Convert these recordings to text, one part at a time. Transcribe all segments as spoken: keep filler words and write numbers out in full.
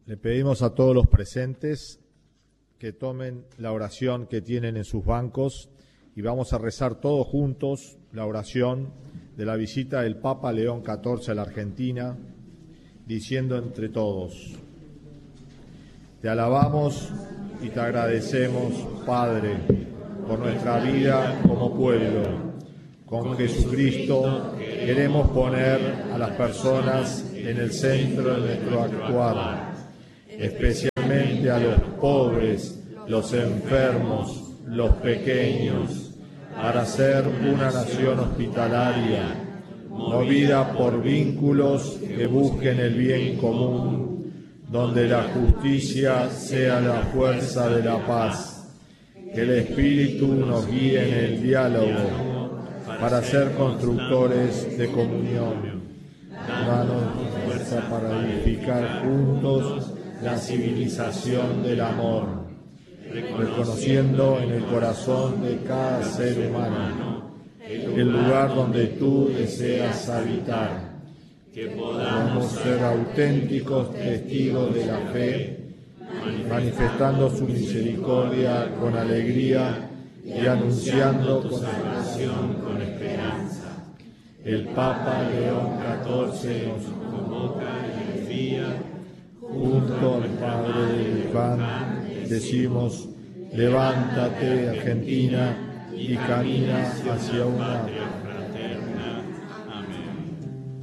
Le pedimos a todos los presentes que tomen la oración que tienen en sus bancos y vamos a rezar todos juntos la oración de la visita del Papa León catorce a la Argentina, diciendo entre todos: te alabamos y te agradecemos, Padre, por nuestra vida como pueblo. Con Jesucristo queremos poner a las personas en el centro de nuestro actuar, especialmente a los pobres, los enfermos, los pequeños, para ser una nación hospitalaria, movida por vínculos que busquen el bien común, donde la justicia sea la fuerza de la paz. Que el Espíritu nos guíe en el diálogo para ser constructores de comunión. Danos fuerza para edificar juntos la civilización del amor, reconociendo en el corazón de cada ser humano el lugar donde tú deseas habitar. Que podamos ser auténticos testigos de la fe, manifestando su misericordia con alegría y anunciando consolación con esperanza. El Papa León catorce nos convoca y envía. Junto al Padre del Iván decimos: levántate, Argentina, y camina hacia una fraterna. Amén.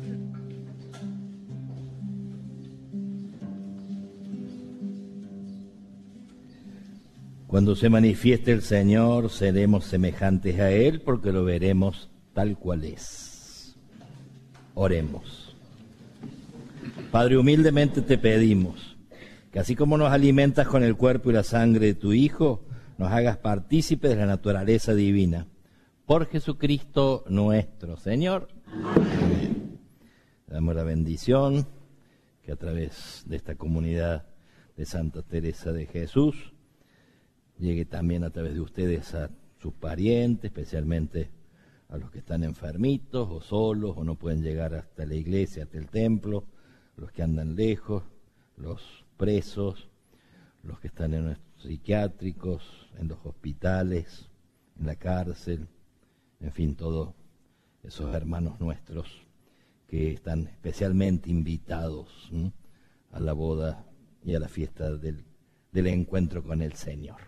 Cuando se manifieste el Señor, seremos semejantes a Él, porque lo veremos tal cual es. Oremos. Padre, humildemente te pedimos que así como nos alimentas con el cuerpo y la sangre de tu Hijo, nos hagas partícipes de la naturaleza divina. Por Jesucristo nuestro Señor. Amén. Le damos la bendición que a través de esta comunidad de Santa Teresa de Jesús llegue también a través de ustedes a sus parientes, especialmente a los que están enfermitos o solos o no pueden llegar hasta la iglesia, hasta el templo, los que andan lejos, los presos, los que están en los psiquiátricos, en los hospitales, en la cárcel, en fin, todos esos hermanos nuestros que están especialmente invitados ¿sí? a la boda y a la fiesta del, del encuentro con el Señor.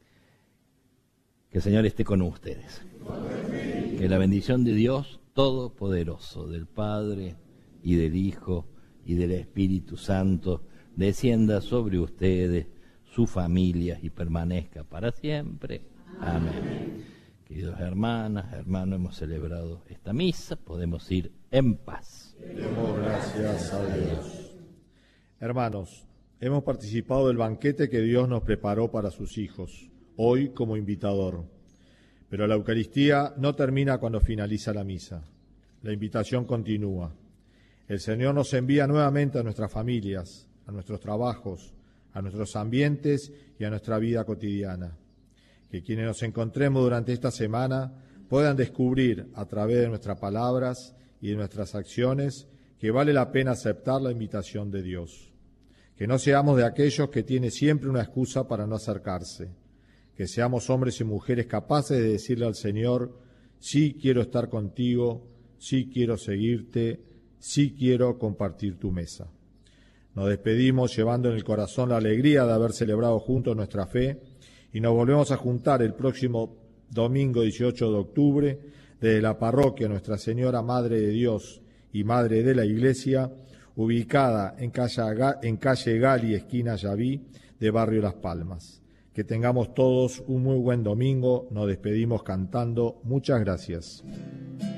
Que el Señor esté con ustedes. Que la bendición de Dios Todopoderoso, del Padre y del Hijo y del Espíritu Santo, descienda sobre ustedes, sus familias y permanezca para siempre. Amén. Amén. Queridos hermanas, hermanos, hemos celebrado esta misa, podemos ir en paz. Demos gracias a Dios. Hermanos, hemos participado del banquete que Dios nos preparó para sus hijos, hoy como invitador. Pero la Eucaristía no termina cuando finaliza la misa. La invitación continúa. El Señor nos envía nuevamente a nuestras familias, a nuestros trabajos, a nuestros ambientes y a nuestra vida cotidiana. Que quienes nos encontremos durante esta semana puedan descubrir a través de nuestras palabras y de nuestras acciones que vale la pena aceptar la invitación de Dios. Que no seamos de aquellos que tienen siempre una excusa para no acercarse. Que seamos hombres y mujeres capaces de decirle al Señor: sí quiero estar contigo, sí quiero seguirte, sí quiero compartir tu mesa. Nos despedimos llevando en el corazón la alegría de haber celebrado juntos nuestra fe y nos volvemos a juntar el próximo domingo dieciocho de octubre desde la parroquia Nuestra Señora Madre de Dios y Madre de la Iglesia, ubicada en calle, en calle Gali, esquina Yaví, de Barrio Las Palmas. Que tengamos todos un muy buen domingo. Nos despedimos cantando. Muchas gracias.